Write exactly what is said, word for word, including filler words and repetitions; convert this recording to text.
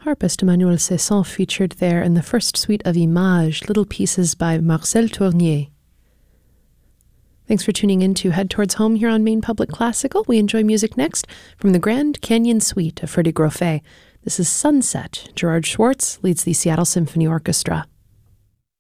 Harpist Emmanuel Cesson featured there in the first suite of Images, Little Pieces by Marcel Tournier. Thanks for tuning in to Head Towards Home here on Maine Public Classical. We enjoy music next from the Grand Canyon Suite of Freddie Groffet. This is Sunset. Gerard Schwartz leads the Seattle Symphony Orchestra.